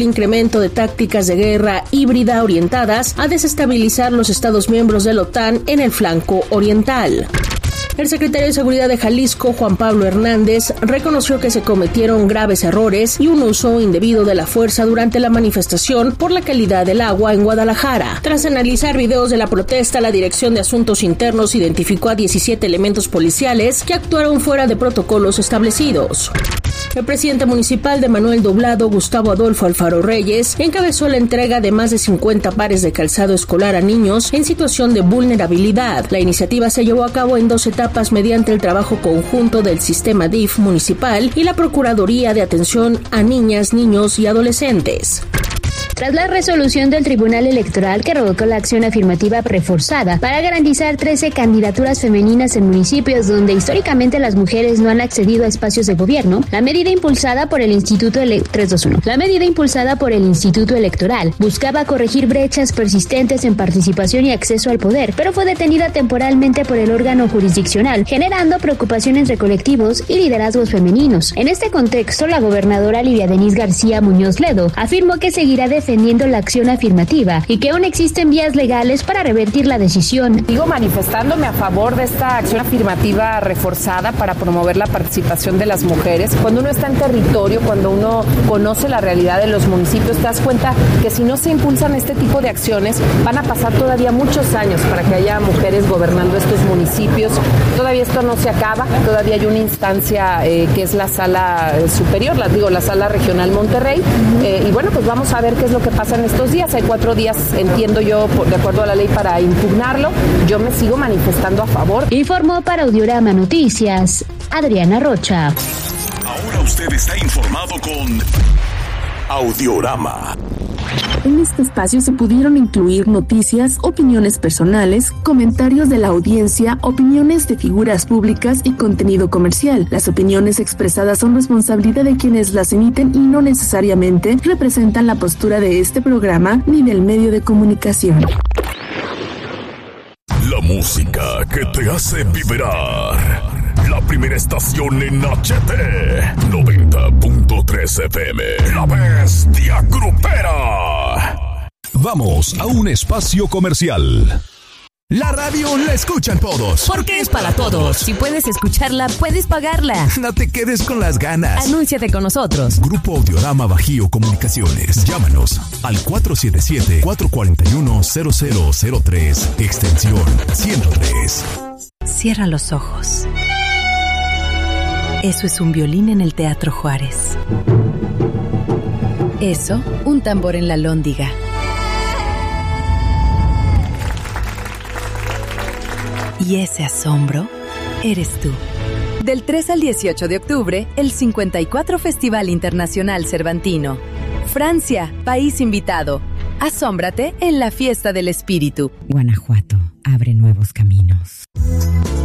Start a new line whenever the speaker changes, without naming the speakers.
incremento de tácticas de guerra híbrida orientadas a desestabilizar los estados miembros de la OTAN en el flanco oriental. El secretario de Seguridad de Jalisco, Juan Pablo Hernández, reconoció que se cometieron graves errores y un uso indebido de la fuerza durante la manifestación por la calidad del agua en Guadalajara. Tras analizar videos de la protesta, la Dirección de Asuntos Internos identificó a 17 elementos policiales que actuaron fuera de protocolos establecidos. El presidente municipal de Manuel Doblado, Gustavo Adolfo Alfaro Reyes, encabezó la entrega de más de 50 pares de calzado escolar a niños en situación de vulnerabilidad. La iniciativa se llevó a cabo en 2 etapas mediante el trabajo conjunto del sistema DIF municipal y la Procuraduría de Atención a Niñas, Niños y Adolescentes.
Tras la resolución del Tribunal Electoral que revocó la acción afirmativa reforzada para garantizar 13 candidaturas femeninas en municipios donde históricamente las mujeres no han accedido a espacios de gobierno, la medida impulsada por el Instituto Electoral buscaba corregir brechas persistentes en participación y acceso al poder, pero fue detenida temporalmente por el órgano jurisdiccional, generando preocupación entre colectivos y liderazgos femeninos. En este contexto, la gobernadora Lidia Denise García Muñoz Ledo afirmó que seguirá defendiendo la acción afirmativa y que aún existen vías legales para revertir la decisión.
Sigo manifestándome a favor de esta acción afirmativa reforzada para promover la participación de las mujeres. Cuando uno está en territorio, cuando uno conoce la realidad de los municipios, te das cuenta que si no se impulsan este tipo de acciones, van a pasar todavía muchos años para que haya mujeres gobernando estos municipios. Todavía esto no se acaba, todavía hay una instancia que es la sala superior, la sala regional Monterrey, y bueno, pues vamos a ver qué es lo que pasa en estos días. Hay 4 días, entiendo yo, de acuerdo a la ley, para impugnarlo. Yo me sigo manifestando a favor.
Informó para Audiorama Noticias, Adriana Rocha.
Ahora usted está informado con Audiorama.
En este espacio se pudieron incluir noticias, opiniones personales, comentarios de la audiencia, opiniones de figuras públicas y contenido comercial. Las opiniones expresadas son responsabilidad de quienes las emiten y no necesariamente representan la postura de este programa ni del medio de comunicación.
La música que te hace vibrar. La primera estación en HT 90.3 FM. La Bestia Grupera. Vamos a un espacio comercial.
La radio la escuchan todos.
Porque es para todos. Si puedes escucharla, puedes pagarla.
No te quedes con las ganas.
Anúnciate con nosotros.
Grupo Audiorama Bajío Comunicaciones. Llámanos al 477-441-0003, extensión 103.
Cierra los ojos. Eso es un violín en el Teatro Juárez. Eso, un tambor en la Lóndiga. Y ese asombro eres tú. Del 3 al 18 de octubre, el 54 Festival Internacional Cervantino. Francia, país invitado. Asómbrate en la fiesta del espíritu.
Guanajuato, abre nuevos caminos.